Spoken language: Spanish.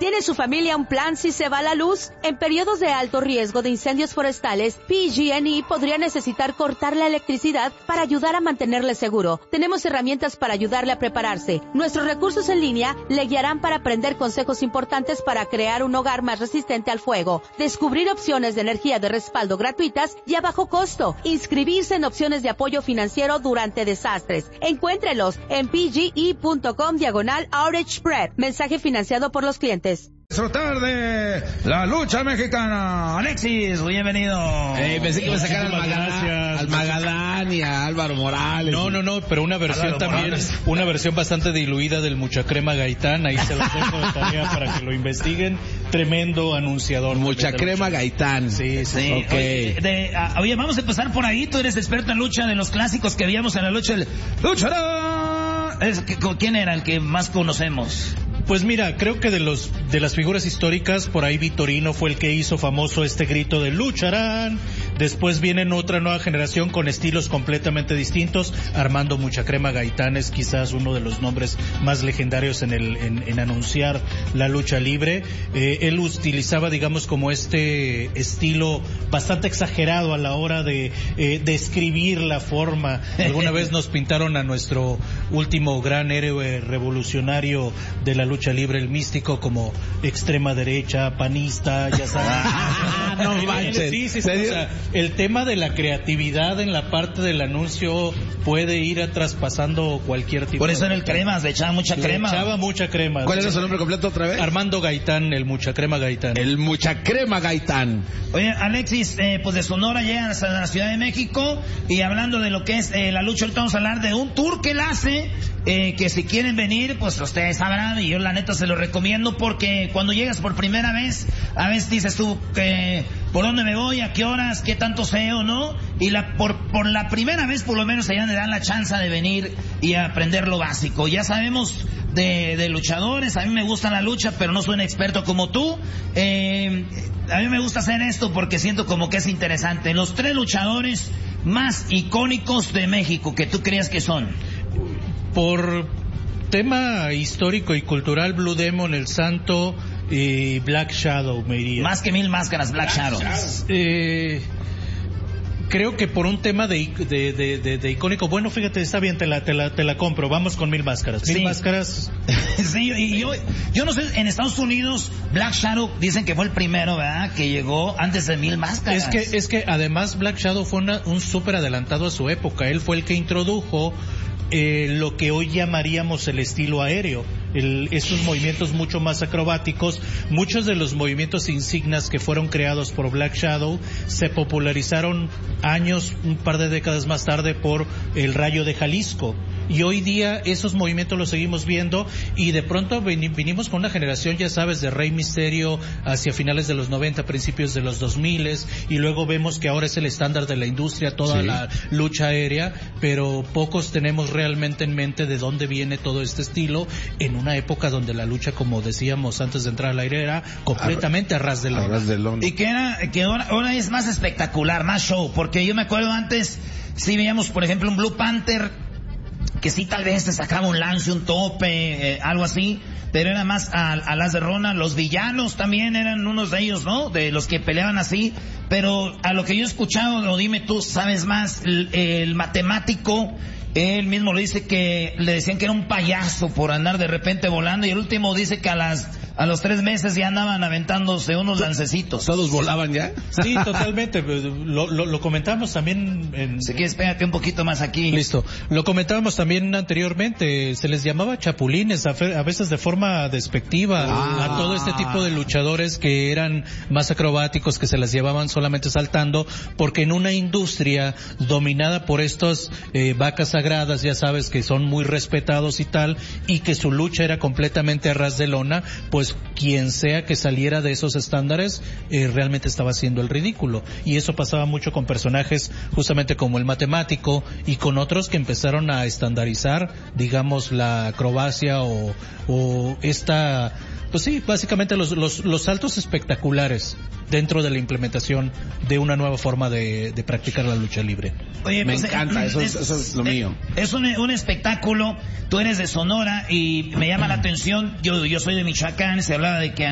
¿Tiene su familia un plan si se va la luz? En periodos de alto riesgo de incendios forestales, PG&E podría necesitar cortar la electricidad para ayudar a mantenerle seguro. Tenemos herramientas para ayudarle a prepararse. Nuestros recursos en línea le guiarán para aprender consejos importantes para crear un hogar más resistente al fuego, descubrir opciones de energía de respaldo gratuitas y a bajo costo, inscribirse en opciones de apoyo financiero durante desastres. Encuéntrelos en pge.com/outage spread. Mensaje financiado por los clientes. Disfrutar de la lucha mexicana. Alexis, bienvenido. Pensé que iba a sacar al Magadán y a Álvaro Morales. No, pero una versión también, una versión bastante diluida del Muchacrema Gaitán. Ahí se los dejo de tarea para que lo investiguen. Tremendo anunciador. Muchacrema Gaitán. Sí. Okay. Oye, vamos a empezar por ahí. Tú eres experto en lucha, de los clásicos que veíamos en la lucha. ¿Quién era el que más conocemos? Pues mira, creo que de las figuras históricas, por ahí Vitorino fue el que hizo famoso este grito de lucharán. Después viene otra nueva generación con estilos completamente distintos. Armando Muchacrema Gaitán es quizás uno de los nombres más legendarios en anunciar la lucha libre. Él utilizaba, digamos, como este estilo bastante exagerado a la hora de describir la forma. Alguna vez nos pintaron a nuestro último gran héroe revolucionario de la lucha libre, el Místico, como extrema derecha, panista, ya sabes. No manches. Sí, o sea, el tema de la creatividad en la parte del anuncio puede ir traspasando cualquier tipo. Por eso en el Cremas le echaba mucha crema. Echaba mucha crema. ¿Cuál era su nombre completo otra vez? Armando Gaitán, el Muchacrema Gaitán. El Muchacrema Gaitán. Oye, Alexis, pues de Sonora llegan hasta la Ciudad de México, y hablando de lo que es la lucha, ahorita vamos a hablar de un tour que él hace, que si quieren venir, pues ustedes sabrán, y yo la neta se lo recomiendo, porque cuando llegas por primera vez, a veces dices tú, ¿por dónde me voy? ¿A qué horas? ¿Qué tanto sé o no? Y por la primera vez, por lo menos, allá le dan la chance de venir y aprender lo básico. Ya sabemos de luchadores, a mí me gusta la lucha, pero no soy un experto como tú. A mí me gusta hacer esto porque siento como que es interesante. Los 3 luchadores más icónicos de México, que tú creas que son. Por tema histórico y cultural, Blue Demon, El Santo y Black Shadow, me diría. Más que 1000 máscaras, Black Shadow. Creo que por un tema de icónico, bueno, fíjate, está bien, te la compro, vamos con 1000 máscaras. 1000 máscaras. Sí, y yo no sé, en Estados Unidos, Black Shadow dicen que fue el primero, ¿verdad? Que llegó antes de 1000 máscaras. Es que además Black Shadow fue un súper adelantado a su época. Él fue el que introdujo lo que hoy llamaríamos el estilo aéreo, esos movimientos mucho más acrobáticos. Muchos de los movimientos insignias que fueron creados por Black Shadow se popularizaron un par de décadas más tarde por el Rayo de Jalisco. Y hoy día esos movimientos los seguimos viendo, y de pronto vinimos con una generación, ya sabes, de Rey Misterio hacia finales de los 90, principios de los 2000, y luego vemos que ahora es el estándar de la industria, toda la lucha aérea, pero pocos tenemos realmente en mente de dónde viene todo este estilo en una época donde la lucha, como decíamos antes de entrar al aire, era completamente a ras de lona. Y que ahora es más espectacular, más show, porque yo me acuerdo antes, sí veíamos, por ejemplo, un Blue Panther, que sí tal vez te sacaba un lance, un tope, algo así, pero era más a las de Rona. Los villanos también eran unos de ellos, ¿no? De los que peleaban así. Pero a lo que yo he escuchado, o dime tú, sabes más, el matemático, él mismo le dice que le decían que era un payaso por andar de repente volando, y el último dice que a los 3 meses ya andaban aventándose unos lancecitos. ¿Todos volaban ya? Sí, totalmente. Lo comentamos también Si quieres, pégate un poquito más aquí. Listo. Lo comentábamos también anteriormente. Se les llamaba chapulines, a veces de forma despectiva, a todo este tipo de luchadores que eran más acrobáticos, que se las llevaban solamente saltando, porque en una industria dominada por estos vacas sagradas, ya sabes, que son muy respetados y tal, y que su lucha era completamente a ras de lona, pues quien sea que saliera de esos estándares realmente estaba haciendo el ridículo. Y eso pasaba mucho con personajes justamente como el matemático, y con otros que empezaron a estandarizar, digamos, la acrobacia o esta, pues sí, básicamente los saltos espectaculares dentro de la implementación de una nueva forma de practicar la lucha libre. Oye, me encanta, eso es lo mío. Es un espectáculo. Tú eres de Sonora y me llama la atención. Yo soy de Michoacán. Se hablaba de que